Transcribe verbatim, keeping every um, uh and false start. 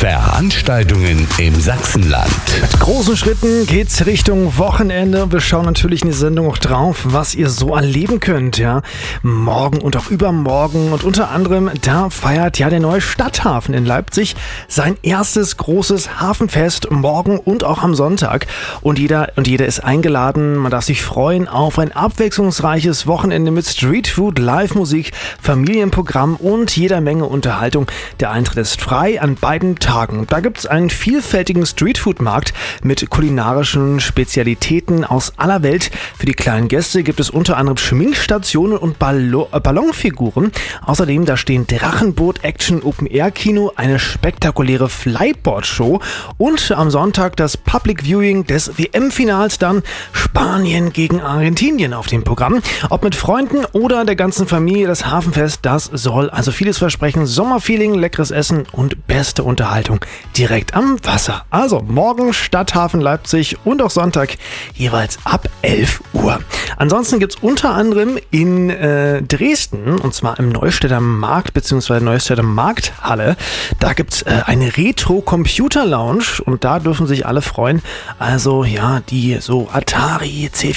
Veranstaltungen im Sachsenland. Mit großen Schritten geht's Richtung Wochenende. Wir schauen natürlich in die Sendung auch drauf, was ihr so erleben könnt, ja. Morgen und auch übermorgen. Und unter anderem, da feiert ja der neue Stadthafen in Leipzig sein erstes großes Hafenfest morgen und auch am Sonntag. Und jeder und jeder ist eingeladen. Man darf sich freuen auf ein abwechslungsreiches Wochenende mit Streetfood, Live-Musik, Familienprogramm und jeder Menge Unterhaltung. Der Eintritt ist frei an beiden Tagen. Da gibt es einen vielfältigen Streetfood-Markt mit kulinarischen Spezialitäten aus aller Welt. Für die kleinen Gäste gibt es unter anderem Schminkstationen und Ballo- äh, Ballonfiguren. Außerdem da stehen Drachenboot, Action, Open-Air-Kino, eine spektakuläre Flyboard-Show und am Sonntag das Public Viewing des W M-Finals, dann Spanien gegen Argentinien auf dem Programm. Ob mit Freunden oder der ganzen Familie, das Hafenfest, das soll also vieles versprechen. Sommerfeeling, leckeres Essen und beste Unterhaltung direkt am Wasser. Also morgen Stadthafen Leipzig und auch Sonntag jeweils ab elf Uhr. Ansonsten gibt es unter anderem in äh, Dresden, und zwar im Neustädter Markt bzw. Neustädter Markthalle, da gibt es äh, eine Retro-Computer-Lounge und da dürfen sich alle freuen. Also ja, die so Atari, C